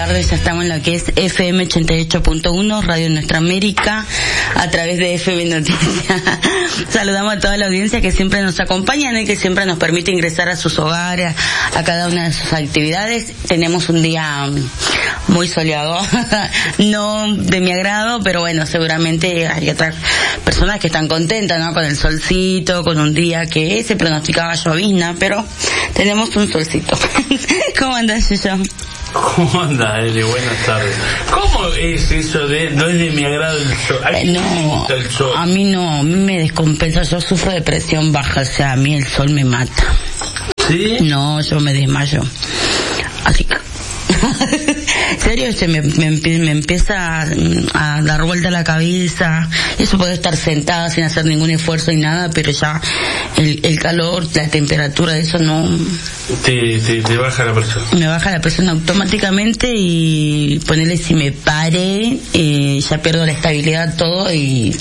tardes, ya estamos en lo que es FM 88.1, Radio Nuestra América, a través de FM Noticias. Saludamos a toda la audiencia que siempre nos acompaña y que siempre nos permite ingresar a sus hogares, a cada una de sus actividades. Tenemos un día muy soleado, no de mi agrado, pero bueno, seguramente hay otras personas que están contentas, ¿no? Con el solcito, con un día que se pronosticaba llovizna, pero tenemos un solcito. ¿Cómo andás, yo? ¿Cómo anda, Eli? Buenas tardes. ¿Cómo es eso de no es de mi agrado el sol? No, el sol. A mí no, a mí me descompensa. Yo sufro de presión baja, o sea, a mí el sol me mata. ¿Sí? No, yo me desmayo. Así que... En serio, me empieza a dar vuelta la cabeza. Eso puede estar sentada sin hacer ningún esfuerzo y nada, pero ya el calor, la temperatura, eso no... Te baja la presión. Me baja la presión automáticamente y ponerle si me pare, ya pierdo la estabilidad, todo y...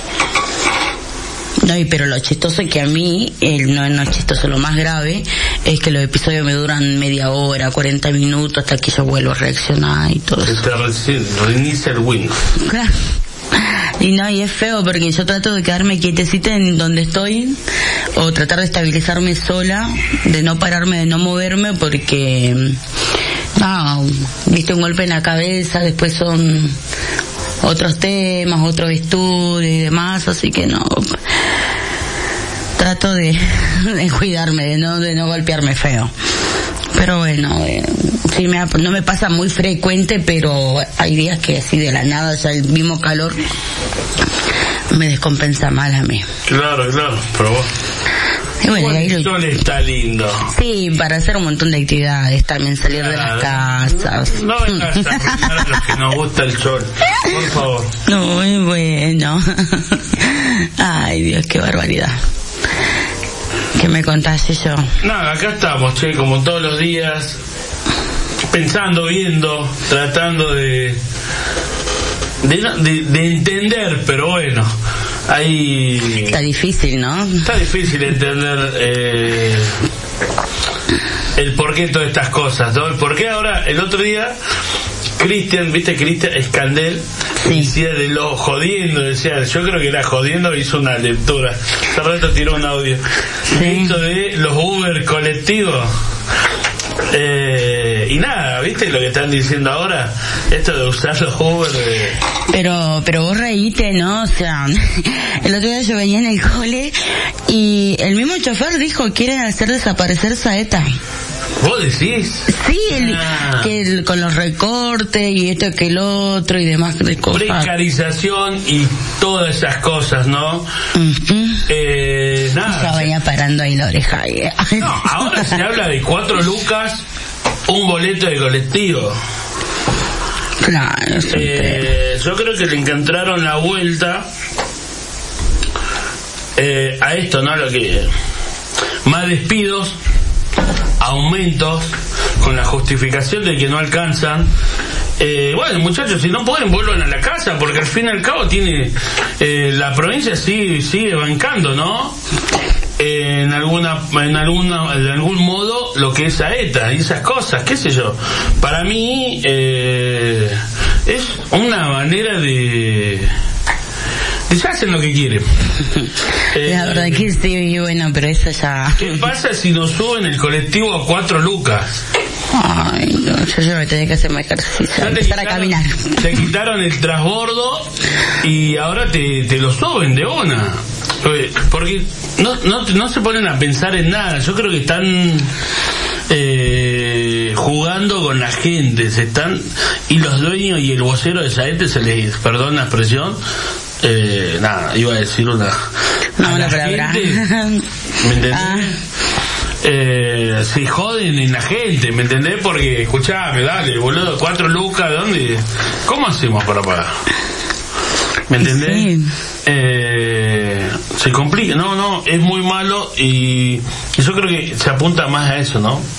No, pero lo chistoso es que a mí, no es chistoso, lo más grave es que los episodios me duran media hora, 40 minutos hasta que yo vuelvo a reaccionar y todo eso. Reinicia el Windows. Claro. Y es feo porque yo trato de quedarme quietecita en donde estoy o tratar de estabilizarme sola, de no pararme, de no moverme porque, viste, un golpe en la cabeza, después son otros temas, otros estudios y demás, así que no, trato de cuidarme, de no golpearme feo. Pero bueno, sí no me pasa muy frecuente, pero hay días que así de la nada, ya el mismo calor me descompensa mal a mí. Claro, pero vos... Y bueno, el sol está lindo. Sí, para hacer un montón de actividades, también salir de las casas. No vengas a arruinar a los que nos gusta el sol, por favor. Muy bueno. Ay, Dios, qué barbaridad. ¿Qué me contaste yo? Nada, acá estamos, como todos los días, pensando, viendo, tratando de entender, pero bueno, ahí... Está difícil, ¿no? Está difícil entender el porqué de todas estas cosas, ¿no? El porqué ahora, el otro día, Cristian Escandel, sí, decía de lo jodiendo, decía, yo creo que era jodiendo, hizo una lectura, hace rato tiró un audio, sí, esto de los Uber colectivos. Y nada, ¿viste lo que están diciendo ahora? Esto de usar los Uber Pero vos reíste, ¿no? O sea, el otro día yo venía en el cole y el mismo chofer dijo que quieren hacer desaparecer Saeta. ¿Vos decís? Sí, que con los recortes y esto que el otro y demás de cosas. Precarización y todas esas cosas, ¿no? Uh-huh. Nada. Ya venía parando ahí la oreja. No, ahora se habla de 4 lucas, un boleto de colectivo. Claro, yo creo que le encontraron la vuelta a esto, ¿no? Lo que más despidos, aumentos, con la justificación de que no alcanzan. Bueno, muchachos, si no pueden, vuelvan a la casa, porque al fin y al cabo tiene la provincia sigue bancando, ¿no? En algún modo lo que es Saeta y esas cosas, qué sé yo. Para mí es una manera de ya hacen lo que quieren. La verdad que sí, bueno, pero eso ya... ¿Qué pasa si nos suben el colectivo a 4 lucas? Ay, no, yo me tenía que hacer más ejercicio, empezar a caminar. Te quitaron el transbordo y ahora te lo suben de una. Porque no se ponen a pensar en nada. Yo creo que están jugando con la gente, y los dueños y el vocero de Saete se les, perdón la expresión, iba a decir una palabra. ¿Me entendés? Se joden en la gente, ¿me entendés? Porque, escuchame, dale, boludo, 4 lucas, ¿de dónde? ¿Cómo hacemos para pagar? ¿Me entendés? Sí. Se complica, no, es muy malo y yo creo que se apunta más a eso, ¿no?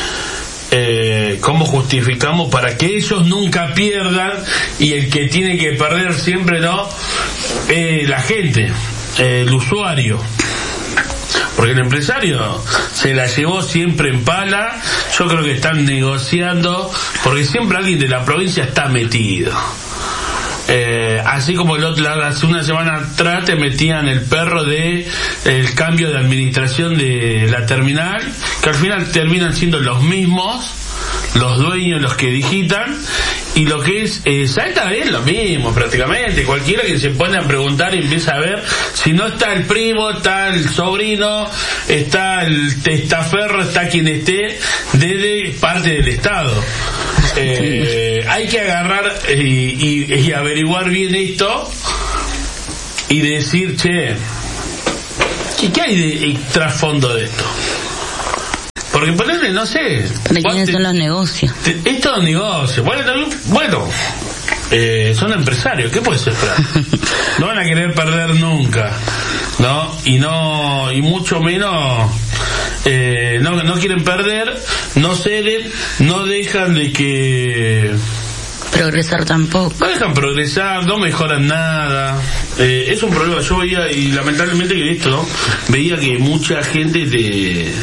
¿Cómo justificamos para que ellos nunca pierdan y el que tiene que perder siempre, ¿no? La gente, el usuario. Porque el empresario se la llevó siempre en pala yo creo que están negociando, porque siempre alguien de la provincia está metido. Así como hace una semana atrás te metían el perro de el cambio de administración de la terminal, que al final terminan siendo los mismos, los dueños, los que digitan, y lo que es Salta es lo mismo prácticamente. Cualquiera que se pone a preguntar y empieza a ver, si no está el primo, está el sobrino, está el testaferro, está quien esté desde parte del Estado. Hay que agarrar y averiguar bien esto y decir, che, ¿qué hay de trasfondo de esto? Porque ponerle, no sé, ¿para quiénes son los negocios? Estos negocios, bueno, son empresarios, ¿qué puedes esperar? No van a querer perder nunca, ¿no? Y mucho menos, no quieren perder, no ceden, no dejan de que progresar tampoco. No dejan progresar, no mejoran nada. Es un problema. Yo veía, y lamentablemente que esto, ¿no? Veía que mucha gente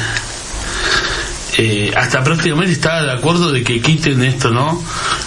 hasta prácticamente estaba de acuerdo de que quiten esto, ¿no?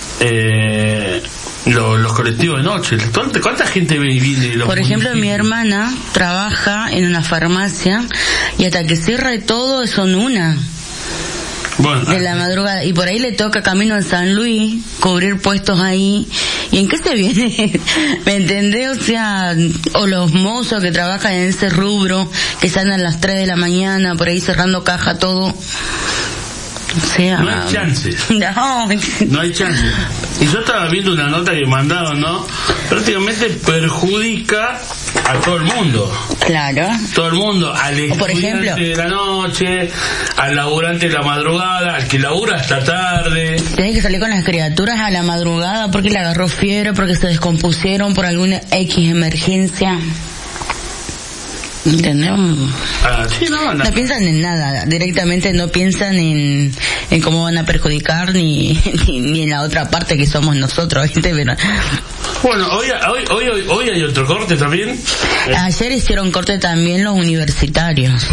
Los colectivos de noche. ¿Cuánta gente viene? Por ejemplo, mi hermana trabaja en una farmacia y hasta que cierre todo son una. Bueno, de la madrugada, y por ahí le toca camino a San Luis cubrir puestos ahí. ¿Y en qué se viene? ¿Me entendés? O sea, o los mozos que trabajan en ese rubro, que salen a las 3 de la mañana por ahí cerrando caja, todo. O sea, no hay chances. No hay chances. Y yo estaba viendo una nota que mandaron, ¿no? Prácticamente perjudica a todo el mundo. Claro. Todo el mundo, al estudiante de la noche, al laburante de la madrugada, al que labura hasta tarde. Tienes que salir con las criaturas a la madrugada porque le agarró fiebre, porque se descompusieron por alguna X emergencia. ¿Entendemos? Sí, no piensan en nada, directamente no piensan en cómo van a perjudicar ni en la otra parte que somos nosotros, ¿viste? Pero bueno, hoy hay otro corte también. Ayer hicieron corte también los universitarios.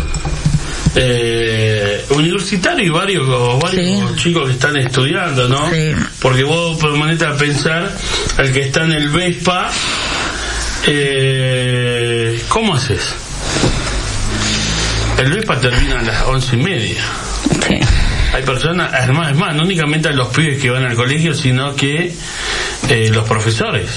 Universitario y varios sí. Chicos que están estudiando, ¿no? Sí. Porque vos permanece a pensar, el que está en el Vespa, ¿cómo haces? El Vespa termina a las 11:30. Sí. Hay personas, es más, no únicamente a los pibes que van al colegio, sino que los profesores,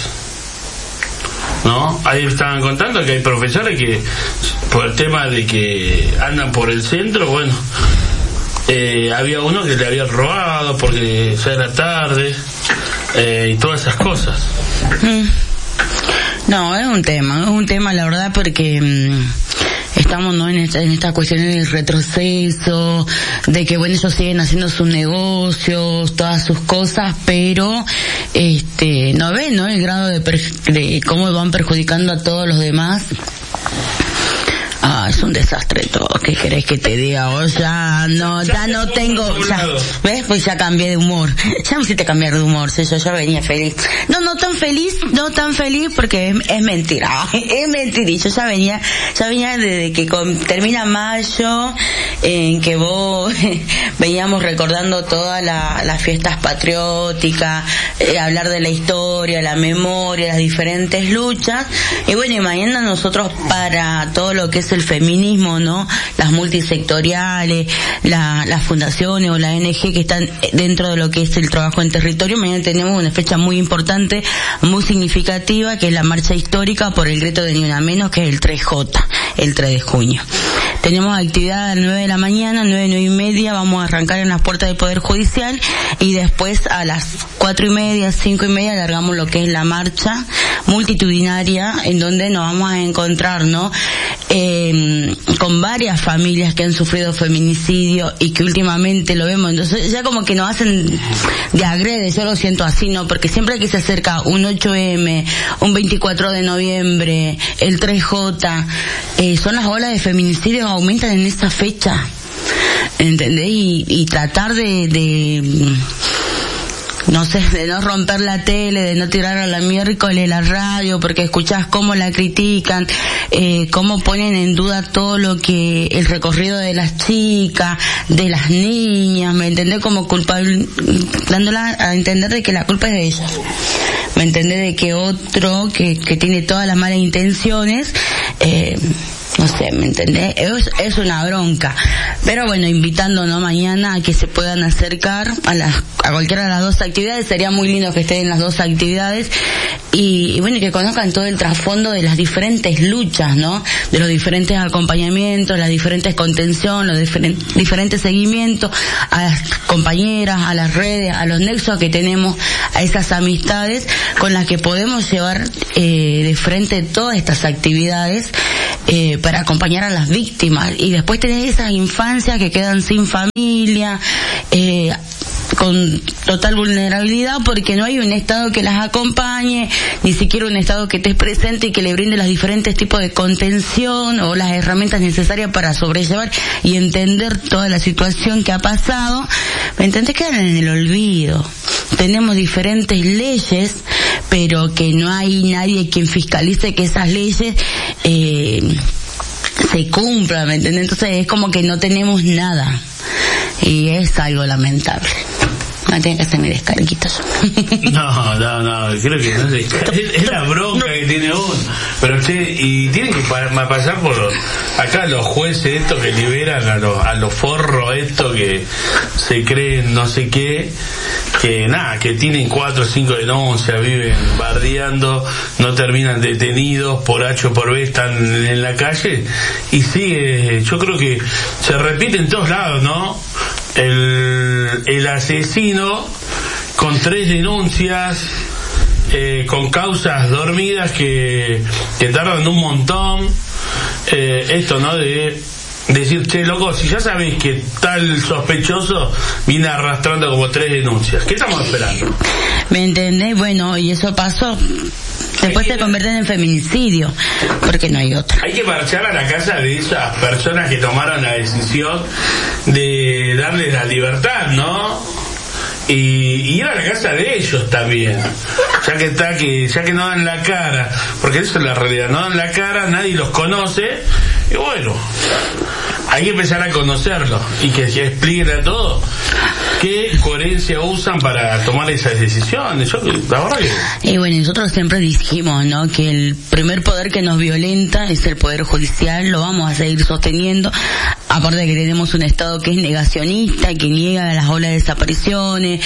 ¿no? Ahí estaban contando que hay profesores que, por el tema de que andan por el centro, bueno, había uno que le había robado porque ya era tarde, y todas esas cosas. No, es un tema la verdad, porque estamos, ¿no?, en esta cuestión del retroceso, de que bueno, ellos siguen haciendo sus negocios, todas sus cosas, pero no ven, ¿no?, el grado de cómo van perjudicando a todos los demás. Es un desastre todo. ¿Qué querés que te diga? O sea, ya no tengo, ¿ves? Pues ya cambié de humor. Ya me hiciste cambiar de humor, ¿sí? Yo venía feliz. No tan feliz porque es mentira. Es mentirizo. Ya venía desde que termina mayo, en que vos veníamos recordando todas las fiestas patrióticas, hablar de la historia, la memoria, las diferentes luchas. Y bueno, y mañana nosotros, para todo lo que es el feminismo, ¿no?, las multisectoriales, las fundaciones o la ONG que están dentro de lo que es el trabajo en territorio, mañana tenemos una fecha muy importante, muy significativa, que es la marcha histórica por el grito de Ni Una Menos, que es el 3J, el 3 de junio. Tenemos actividad a las 9 de la mañana, 9:30, vamos a arrancar en las puertas del Poder Judicial, y después a las 4:30, 5:30 alargamos lo que es la marcha multitudinaria, en donde nos vamos a encontrar, ¿no?, con varias familias que han sufrido feminicidio y que últimamente lo vemos. Entonces ya como que nos hacen de agrede, yo lo siento así, ¿no?, porque siempre que se acerca un 8M, un 24 de noviembre, el 3J, son las olas de feminicidio aumentan en esa fecha, ¿entendés? Y tratar de no sé, de no romper la tele, de no tirar a la miércoles la radio, porque escuchás cómo la critican, cómo ponen en duda todo lo que, el recorrido de las chicas, de las niñas, ¿me entendés? Como culpable, dándola a entender de que la culpa es de ellas. ¿Me entendés? De que otro que tiene todas las malas intenciones, no sé, ¿me entendés? Es una bronca. Pero bueno, invitándonos mañana a que se puedan acercar a cualquiera de las dos actividades. Sería muy lindo que estén en las dos actividades y bueno, que conozcan todo el trasfondo de las diferentes luchas, ¿no? De los diferentes acompañamientos, las diferentes contención, los diferentes seguimientos a las compañeras, a las redes, a los nexos que tenemos, a esas amistades con las que podemos llevar de frente todas estas actividades para acompañar a las víctimas. Y después tener esas infancias que quedan sin familia, con total vulnerabilidad, porque no hay un Estado que las acompañe, ni siquiera un Estado que esté presente y que le brinde los diferentes tipos de contención o las herramientas necesarias para sobrellevar y entender toda la situación que ha pasado. ¿Me entendés? Quedan en el olvido. Tenemos diferentes leyes, pero que no hay nadie quien fiscalice que esas leyes se cumplan, ¿me entendés? Entonces es como que no tenemos nada y es algo lamentable. No tiene que hacer mi descarguito yo. No, creo que no sé. Es la bronca que tiene uno. Pero y tienen que pasar por acá los jueces estos que liberan a los forros estos que se creen no sé qué, que tienen 4 o 5 denuncias, viven bardeando, no terminan detenidos, por H o por B están en la calle y sigue. Yo creo que se repite en todos lados, ¿no? El asesino con 3 denuncias, con causas dormidas que tardan un montón, esto, ¿no? De decir, che, loco, si ya sabéis que tal sospechoso viene arrastrando como 3 denuncias, ¿qué estamos esperando? ¿Me entendés? Bueno, y eso pasó. Después se convierten en feminicidio, porque no hay otra. Hay que marchar a la casa de esas personas que tomaron la decisión de darles la libertad, ¿no? Y ir a la casa de ellos también, ya que no dan la cara, porque eso es la realidad, no dan la cara, nadie los conoce, y bueno, hay que empezar a conocerlos y que expliquen a todos qué coherencia usan para tomar esas decisiones. La verdad que... Y bueno, nosotros siempre dijimos, ¿no?, que el primer poder que nos violenta es el Poder Judicial, lo vamos a seguir sosteniendo, aparte de que tenemos un Estado que es negacionista, que niega las olas de desapariciones,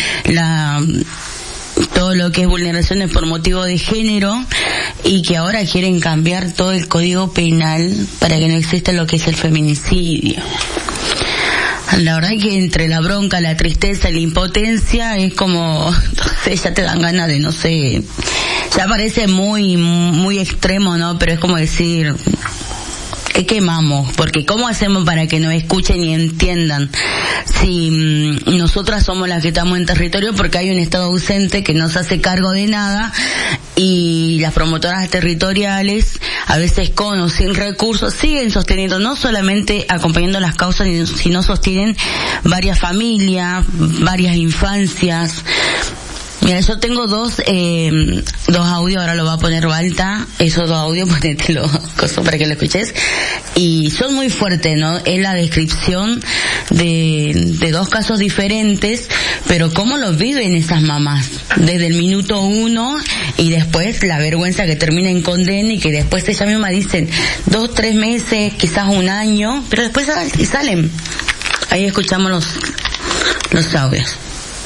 todo lo que es vulneraciones por motivo de género, y que ahora quieren cambiar todo el Código Penal para que no exista lo que es el feminicidio. La verdad que entre la bronca, la tristeza y la impotencia es como, no sé, ya te dan ganas de, no sé, ya parece muy, muy extremo, ¿no? Pero es como decir, ¿qué quemamos? Porque ¿cómo hacemos para que nos escuchen y entiendan? Si nosotras somos las que estamos en territorio, porque hay un Estado ausente que no se hace cargo de nada, y las promotoras territoriales, a veces con o sin recursos, siguen sosteniendo, no solamente acompañando las causas, sino sostienen varias familias, varias infancias. Mira, yo tengo dos audios, ahora lo va a poner Balta, esos 2 audios, ponételo para que lo escuches, y son muy fuertes, ¿no? Es la descripción de 2 casos diferentes, pero cómo lo viven esas mamás, desde el minuto 1, y después la vergüenza que termina en condena, y que después ellas mismas dicen 2, 3 meses, quizás 1 año, pero después salen. Ahí escuchamos los audios.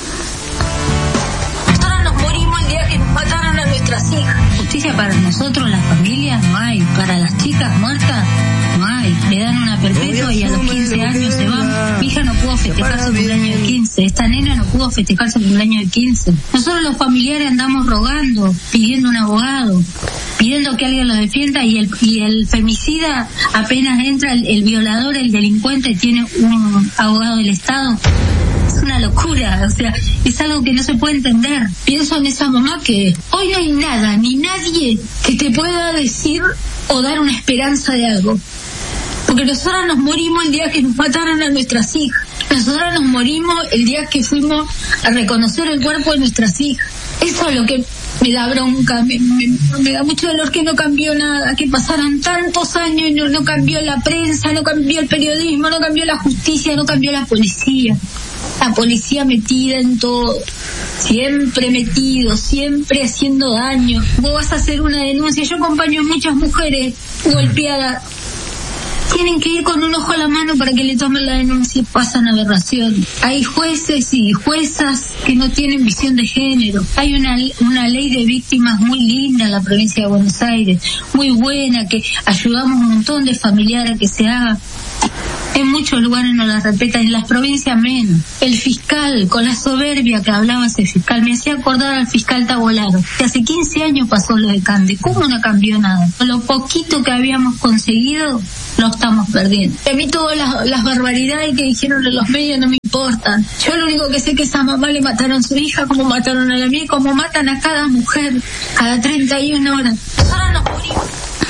Mataron a nuestras hijas. Justicia para nosotros, las familias, no hay. Para las chicas muertas, no hay. Le dan una perpetua y a los 15 años se van. Mi hija no pudo festejar su cumpleaños de 15. Esta nena no pudo festejar su cumpleaños de 15. Nosotros los familiares andamos rogando, pidiendo un abogado, pidiendo que alguien los defienda, y el femicida, apenas entra el violador, el delincuente, tiene un abogado del Estado. Es una locura, o sea, es algo que no se puede entender. Pienso en esa mamá que hoy no hay nada, ni nadie que te pueda decir o dar una esperanza de algo. Porque nosotros nos morimos el día que nos mataron a nuestras hijas. Nosotros nos morimos el día que fuimos a reconocer el cuerpo de nuestras hijas. Eso es lo que me da bronca, me da mucho dolor que no cambió nada, que pasaron tantos años y no cambió la prensa, no cambió el periodismo, no cambió la justicia, no cambió la policía. La policía metida en todo, siempre metido, siempre haciendo daño. Vos vas a hacer una denuncia, yo acompaño a muchas mujeres golpeadas. Tienen que ir con un ojo a la mano para que le tomen la denuncia y pasan aberración. Hay jueces y juezas que no tienen visión de género. Hay una ley de víctimas muy linda en la provincia de Buenos Aires, muy buena, que ayudamos un montón de familiares a que se haga. En muchos lugares no la respetan, en las provincias menos. El fiscal, con la soberbia que hablaba ese fiscal, me hacía acordar al fiscal Tabolaro, que hace 15 años pasó lo de Cande. ¿Cómo no cambió nada? Lo poquito que habíamos conseguido, lo estamos perdiendo. A mí todas las barbaridades que dijeron en los medios no me importan. Yo lo único que sé es que a esa mamá le mataron a su hija, como mataron a la mía, como matan a cada mujer, cada 31 horas. Ahora nos morimos.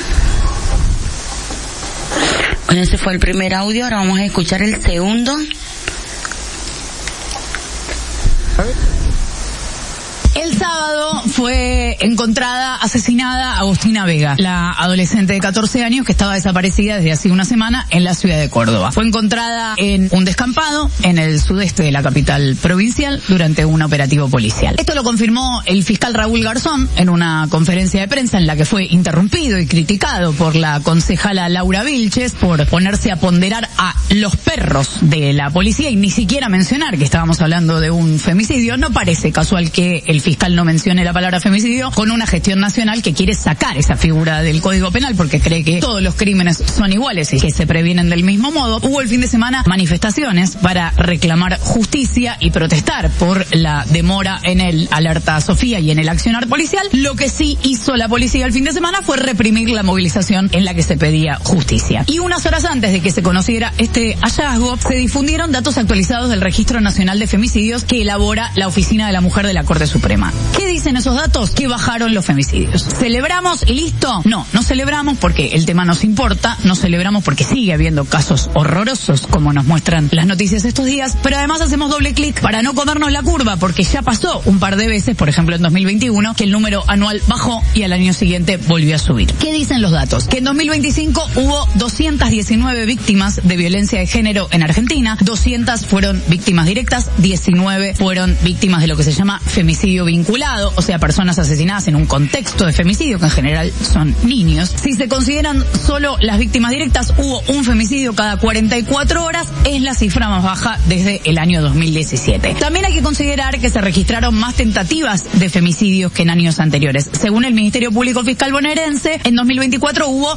Bueno, ese fue el primer audio, ahora vamos a escuchar el segundo. El sábado fue encontrada asesinada Agustina Vega, la adolescente de 14 años que estaba desaparecida desde hace una semana en la ciudad de Córdoba. Fue encontrada en un descampado en el sudeste de la capital provincial durante un operativo policial. Esto lo confirmó el fiscal Raúl Garzón en una conferencia de prensa en la que fue interrumpido y criticado por la concejala Laura Vilches por ponerse a ponderar a los perros de la policía y ni siquiera mencionar que estábamos hablando de un femicidio. No parece casual que el fiscal no mencione la palabra femicidio con una gestión nacional que quiere sacar esa figura del Código Penal porque cree que todos los crímenes son iguales y que se previenen del mismo modo. Hubo el fin de semana manifestaciones para reclamar justicia y protestar por la demora en el Alerta Sofía y en el accionar policial. Lo que sí hizo la policía el fin de semana fue reprimir la movilización en la que se pedía justicia. Y unas horas antes de que se conociera este hallazgo, se difundieron datos actualizados del Registro Nacional de Femicidios que elabora la Oficina de la Mujer de la Corte Suprema. ¿Qué dicen esos datos? Que bajaron los femicidios. ¿Celebramos y listo? No celebramos porque el tema nos importa, no celebramos porque sigue habiendo casos horrorosos como nos muestran las noticias estos días, pero además hacemos doble clic para no comernos la curva porque ya pasó un par de veces, por ejemplo en 2021, que el número anual bajó y al año siguiente volvió a subir. ¿Qué dicen los datos? Que en 2025 hubo 219 víctimas de violencia de género en Argentina, 200 fueron víctimas directas, 19 fueron víctimas de lo que se llama femicidio vinculado, o sea, personas asesinadas en un contexto de femicidio, que en general son niños. Si se consideran solo las víctimas directas, hubo un femicidio cada 44 horas, es la cifra más baja desde el año 2017. También hay que considerar que se registraron más tentativas de femicidios que en años anteriores. Según el Ministerio Público Fiscal bonaerense, en 2024 hubo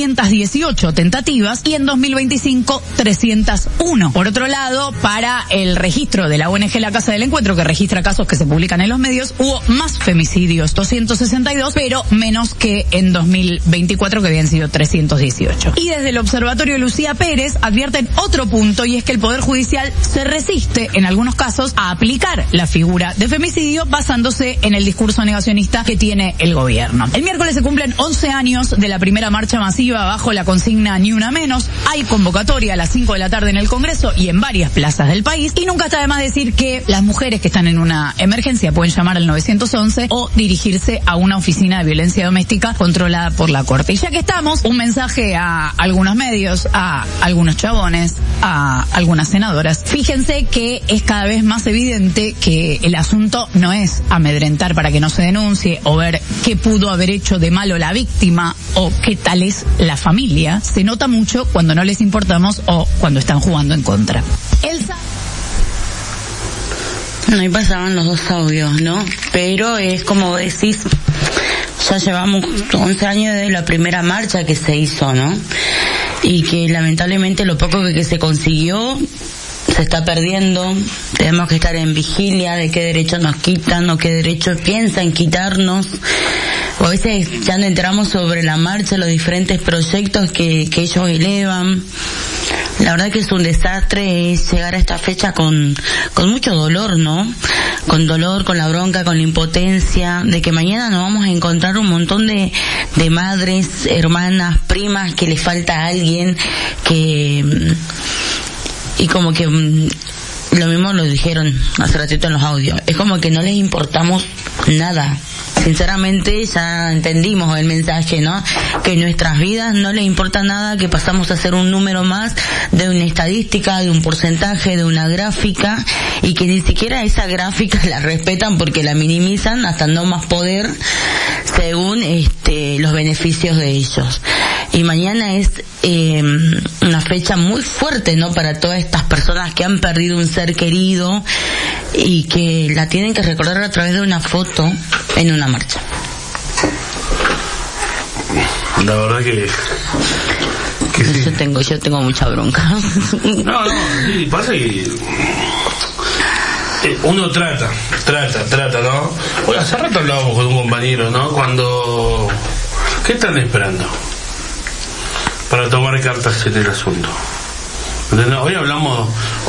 218 tentativas y en 2025 301. Por otro lado, para el registro de la ONG La Casa del Encuentro, que registra casos que se publican en los medios, hubo más femicidios, 262, pero menos que en 2024, que habían sido 318. Y desde el Observatorio Lucía Pérez advierten otro punto, y es que el Poder Judicial se resiste, en algunos casos, a aplicar la figura de femicidio basándose en el discurso negacionista que tiene el gobierno. El miércoles se cumplen 11 años de la primera marcha masiva bajo la consigna Ni Una Menos. Hay convocatoria a las 5 de la tarde en el Congreso y en varias plazas del país, y nunca está de más decir que las mujeres que están en una emergencia pueden llamar al 911 o dirigirse a una oficina de violencia doméstica controlada por la Corte. Y ya que estamos, un mensaje a algunos medios, a algunos chabones, a algunas senadoras. Fíjense que es cada vez más evidente que el asunto no es amedrentar para que no se denuncie o ver qué pudo haber hecho de malo la víctima o qué tal es la familia. Se nota mucho cuando no les importamos o cuando están jugando en contra. Ahí pasaban los dos audios, ¿no? Pero es como decís, ya llevamos 11 años de la primera marcha que se hizo, ¿no? Y que lamentablemente lo poco que se consiguió se está perdiendo. Tenemos que estar en vigilia de qué derechos nos quitan o qué derechos piensan quitarnos. O a veces ya no entramos sobre la marcha, los diferentes proyectos que ellos elevan. La verdad que es un desastre llegar a esta fecha con mucho dolor, ¿no? Con dolor, con la bronca, con la impotencia, de que mañana nos vamos a encontrar un montón de madres, hermanas, primas, que les falta a alguien, y como que lo mismo lo dijeron hace ratito en los audios, es como que no les importamos nada. Sinceramente ya entendimos el mensaje, ¿no? Que en nuestras vidas no les importa nada, que pasamos a ser un número más de una estadística, de un porcentaje, de una gráfica, y que ni siquiera esa gráfica la respetan porque la minimizan hasta no más poder según los beneficios de ellos. Y mañana es una fecha muy fuerte, ¿no? Para todas estas personas que han perdido un ser querido y que la tienen que recordar a través de una foto en una marcha. La verdad que sí. Yo tengo mucha bronca. No, sí, pasa que uno trata, ¿no? Oye, hace rato hablábamos con un compañero, ¿no? ¿Qué están esperando para tomar cartas en el asunto? Hoy hablamos,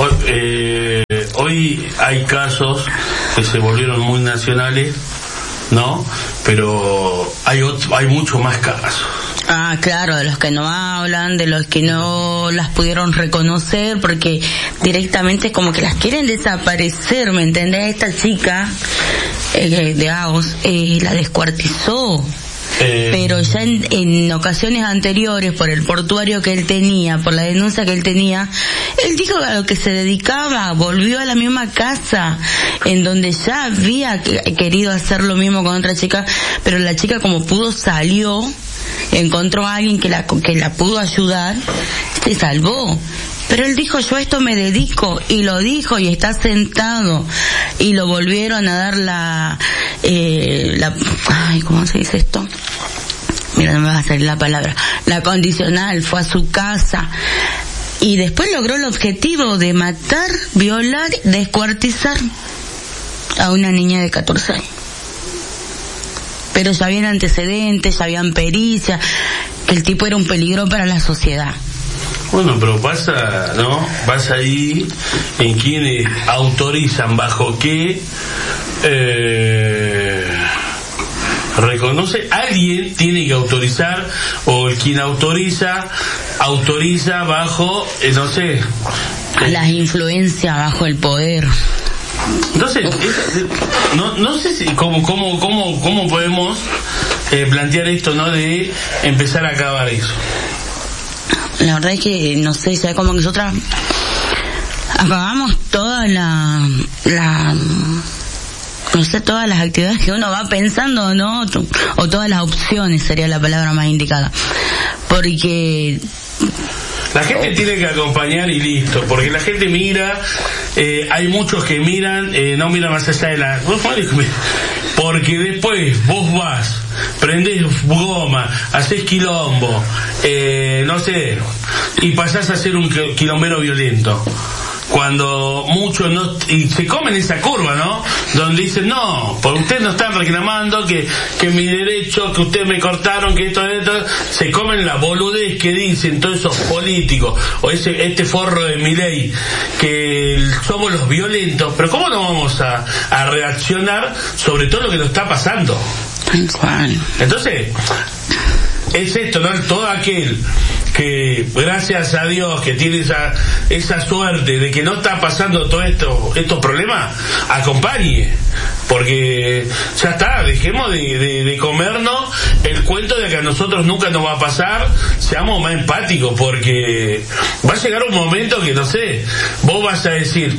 hoy hay casos que se volvieron muy nacionales, ¿no? Pero hay mucho más casos. Ah, claro, de los que no hablan, de los que no las pudieron reconocer, porque directamente como que las quieren desaparecer, ¿me entendés? Esta chica de Agos la descuartizó. Pero ya en ocasiones anteriores, por el portuario que él tenía, por la denuncia que él tenía, él dijo a lo que se dedicaba, volvió a la misma casa en donde ya había querido hacer lo mismo con otra chica, pero la chica como pudo salió, encontró a alguien que la pudo ayudar, se salvó. Pero él dijo, yo a esto me dedico, y lo dijo, y está sentado, y lo volvieron a dar ¿cómo se dice esto? Mira, no me va a salir la palabra. La condicional, fue a su casa, y después logró el objetivo de matar, violar, descuartizar a una niña de 14 años. Pero ya habían antecedentes, ya habían pericias, que el tipo era un peligro para la sociedad. Bueno, pero pasa, ¿no? Pasa ahí en quienes autorizan, bajo qué reconoce, alguien tiene que autorizar, o el quien autoriza bajo, no sé. Las influencias, bajo el poder. Entonces, no sé si cómo podemos plantear esto, ¿no? De empezar a acabar eso. La verdad es que, no sé, ya como que nosotras acabamos toda no sé, todas las actividades que uno va pensando, ¿no? O todas las opciones sería la palabra más indicada. Porque la gente tiene que acompañar y listo, porque la gente mira, hay muchos que miran, no miran más allá de la... Porque después vos vas, prendés goma, haces quilombo, no sé, y pasás a ser un quilombero violento. Cuando muchos no, y se comen esa curva, ¿no? Donde dicen, no, porque ustedes no están reclamando que mi derecho, que ustedes me cortaron, que esto, se comen la boludez que dicen todos esos políticos, o este forro de Milei, que somos los violentos. Pero ¿cómo no vamos a reaccionar sobre todo lo que nos está pasando? Entonces, es esto, ¿no? Todo aquel que, gracias a Dios, que tiene esa suerte de que no está pasando todo estos problemas, acompañe, porque ya está, dejemos de comernos el cuento de que a nosotros nunca nos va a pasar, seamos más empáticos, porque va a llegar un momento que, no sé, vos vas a decir,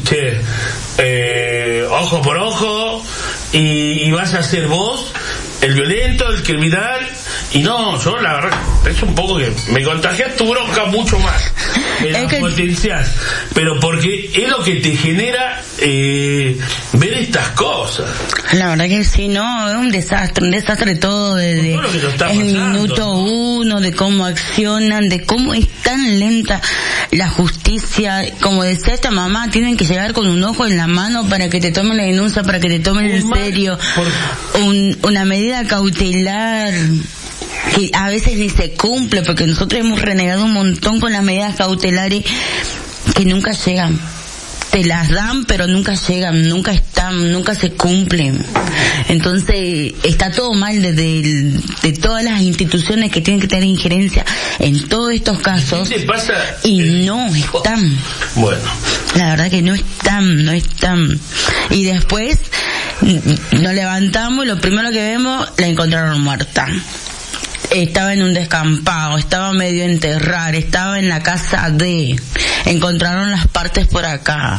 ojo por ojo, y vas a ser vos el violento, el criminal. Y no, yo la verdad es un poco que me contagias tu bronca mucho más, la potencias, pero porque es lo que te genera ver estas cosas. La verdad que sí, no, es un desastre todo desde el minuto uno, de cómo accionan, de cómo es tan lenta la justicia. Como decía esta mamá, tienen que llegar con un ojo en la mano para que te tomen la denuncia, para que te tomen en serio una medida cautelar que a veces ni se cumple, porque nosotros hemos renegado un montón con las medidas cautelares que nunca llegan. te las dan, pero nunca llegan, nunca están, nunca se cumplen. Entonces está todo mal de todas las instituciones que tienen que tener injerencia en todos estos casos. ¿Qué te pasa? Y no están. Bueno, la verdad que no están. Y después nos levantamos y lo primero que vemos, la encontraron muerta. Estaba en un descampado, estaba medio enterrar, estaba en la casa de... Encontraron las partes por acá.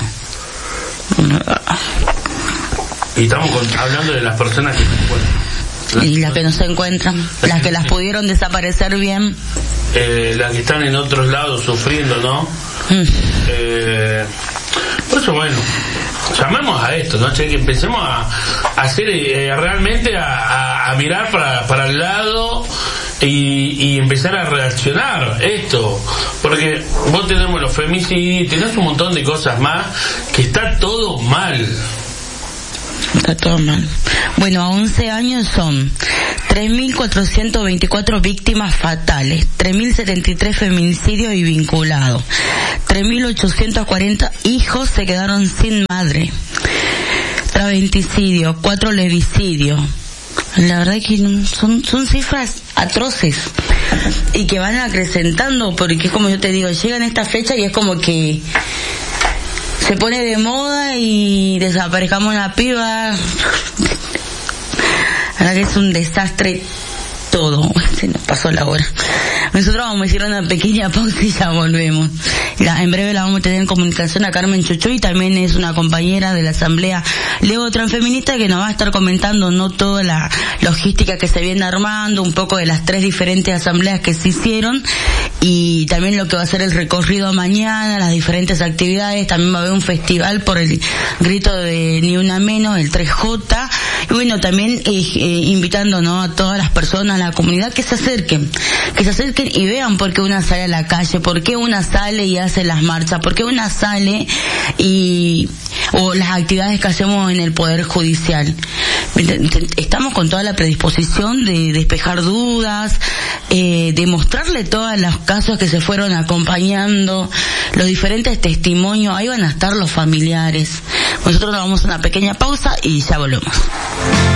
Y estamos hablando de las personas que se encuentran. Y las que no se encuentran, las que las pudieron desaparecer bien. Las que están en otros lados sufriendo, ¿no? Por eso, bueno, llamemos a esto, ¿no? Que empecemos a hacer realmente a mirar para el lado y empezar a reaccionar esto, porque vos tenemos los femicidios, tenés un montón de cosas más que está todo mal. Está todo mal. Bueno, a 11 años son 3.424 víctimas fatales, 3.073 feminicidios y vinculados, 3.840 hijos se quedaron sin madre, travesticidio, 4 levicidios. La verdad que son cifras atroces y que van acrecentando, porque es como yo te digo, llegan esta fecha y es como que se pone de moda y desaparezcamos una piba. La verdad que es un desastre todo. Se nos pasó la hora. Nosotros vamos a hacer una pequeña pausa y ya volvemos. En breve la vamos a tener en comunicación a Carmen Chuchuy, también es una compañera de la Asamblea Leo Transfeminista, que nos va a estar comentando no toda la logística que se viene armando, un poco de las 3 diferentes asambleas que se hicieron, y también lo que va a ser el recorrido mañana, las diferentes actividades. También va a haber un festival por el grito de Ni Una Menos, el 3J, y bueno, también invitando, ¿no?, a todas las personas, a la comunidad, que se acerquen y vean por qué una sale a la calle, por qué una sale y hace las marchas, por qué una sale o las actividades que hacemos en el Poder Judicial. Estamos con toda la predisposición de despejar dudas, de mostrarle todos los casos que se fueron acompañando, los diferentes testimonios. Ahí van a estar los familiares. Nosotros nos vamos a una pequeña pausa y ya volvemos.